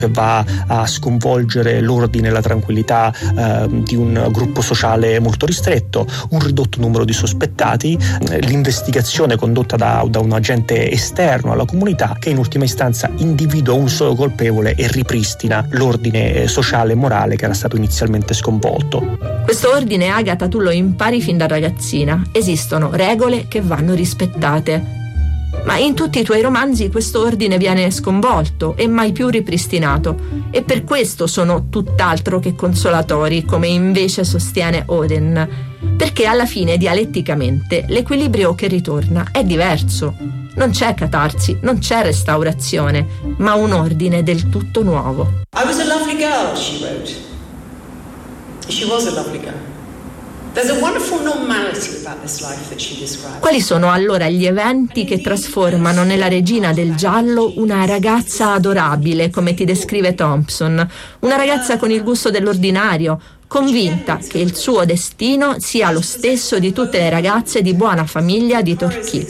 che va a sconvolgere l'ordine e la tranquillità di un gruppo sociale molto ristretto, un ridotto numero di sospettati, l'investigazione condotta da un agente esterno alla comunità che in ultima istanza individua un solo colpevole e ripristina l'ordine sociale e morale che era stato inizialmente sconvolto. Questo ordine, Agatha, tu lo impari fin da ragazzina. Esistono regole che vanno rispettate. Ma in tutti i tuoi romanzi questo ordine viene sconvolto e mai più ripristinato, e per questo sono tutt'altro che consolatori, come invece sostiene Auden, perché alla fine dialetticamente l'equilibrio che ritorna è diverso. Non c'è catarsi, non c'è restaurazione, ma un ordine del tutto nuovo. I was a lovely girl, she wrote. She was a lovely girl. There's a wonderful normality about this life that she describes. Quali sono allora gli eventi che trasformano nella regina del giallo una ragazza adorabile, come ti descrive Thompson, una ragazza con il gusto dell'ordinario, convinta che il suo destino sia lo stesso di tutte le ragazze di buona famiglia di Torquay?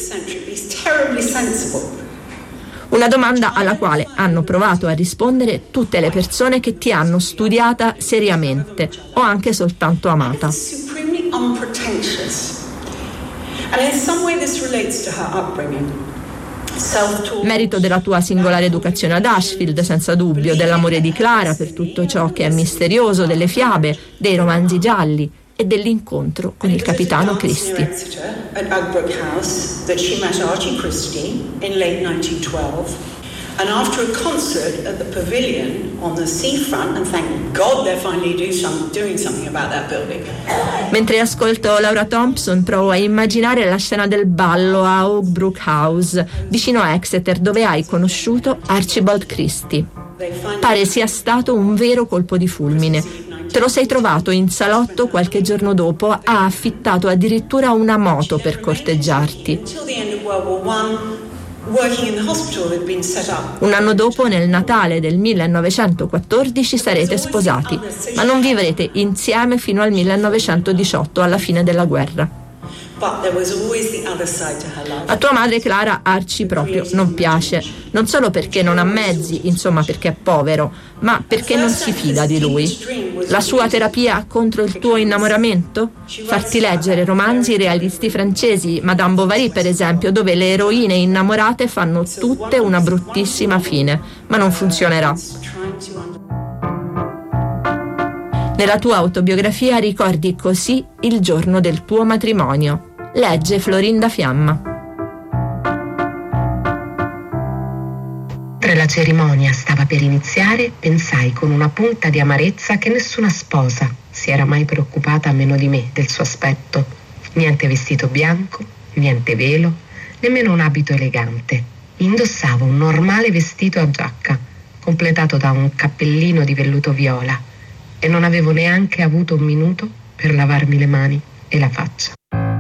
Una domanda alla quale hanno provato a rispondere tutte le persone che ti hanno studiata seriamente o anche soltanto amata. Merito della tua singolare educazione ad Ashfield, senza dubbio, dell'amore di Clara per tutto ciò che è misterioso delle fiabe, dei romanzi gialli e dell'incontro con il capitano Christie. And after a concert at the Pavilion on the seafront, and thank God they're finally doing something about that building. Mentre ascolto Laura Thompson provo a immaginare la scena del ballo a Oakbrook House, vicino a Exeter, dove hai conosciuto Archibald Christie. Pare sia stato un vero colpo di fulmine. Te lo sei trovato in salotto qualche giorno dopo, ha affittato addirittura una moto per corteggiarti. Un anno dopo, nel Natale del 1914, sarete sposati, ma non vivrete insieme fino al 1918, alla fine della guerra. A tua madre Clara Archie proprio non piace, non solo perché non ha mezzi, insomma perché è povero, ma perché non si fida di lui. La sua terapia contro il tuo innamoramento? Farti leggere romanzi realisti francesi, Madame Bovary per esempio, dove le eroine innamorate fanno tutte una bruttissima fine, ma non funzionerà. Nella tua autobiografia ricordi così il giorno del tuo matrimonio. Legge Florinda Fiamma. Mentre la cerimonia stava per iniziare, pensai con una punta di amarezza che nessuna sposa si era mai preoccupata a meno di me del suo aspetto. Niente vestito bianco, niente velo, nemmeno un abito elegante. Indossavo un normale vestito a giacca, completato da un cappellino di velluto viola, e non avevo neanche avuto un minuto per lavarmi le mani e la faccia.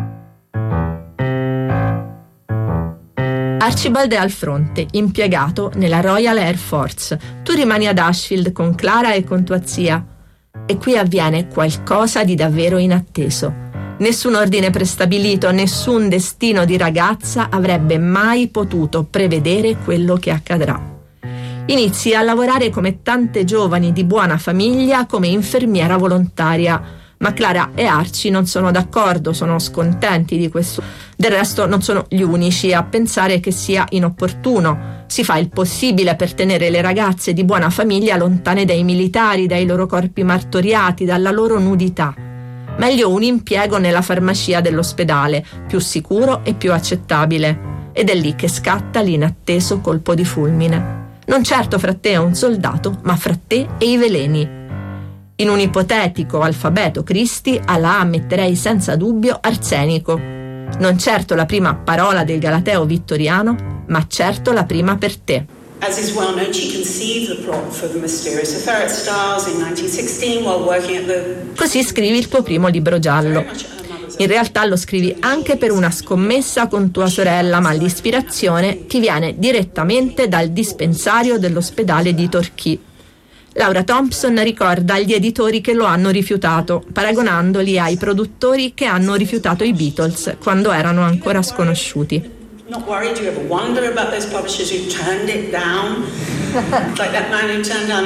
Archibald è al fronte, impiegato nella Royal Air Force. Tu rimani ad Ashfield con Clara e con tua zia. E qui avviene qualcosa di davvero inatteso. Nessun ordine prestabilito, nessun destino di ragazza avrebbe mai potuto prevedere quello che accadrà. Inizi a lavorare come tante giovani di buona famiglia come infermiera volontaria. Ma Clara e Archie non sono d'accordo, sono scontenti di questo. Del resto non sono gli unici a pensare che sia inopportuno. Si fa il possibile per tenere le ragazze di buona famiglia lontane dai militari, dai loro corpi martoriati, dalla loro nudità. Meglio un impiego nella farmacia dell'ospedale, più sicuro e più accettabile. Ed è lì che scatta l'inatteso colpo di fulmine. Non certo fra te e un soldato, ma fra te e i veleni. In un ipotetico alfabeto Christie, alla A metterei senza dubbio arsenico. Non certo la prima parola del Galateo vittoriano, ma certo la prima per te. As is well known, she conceived the plot for The Mysterious Affair at Starz in 1916 while working at the... Così scrivi il tuo primo libro giallo. In realtà lo scrivi anche per una scommessa con tua sorella, ma l'ispirazione ti viene direttamente dal dispensario dell'ospedale di Torquay. Laura Thompson ricorda gli editori che lo hanno rifiutato, paragonandoli ai produttori che hanno rifiutato i Beatles quando erano ancora sconosciuti. Not worried, you ever wonder about those publishers who turned it down? Like that man who turned down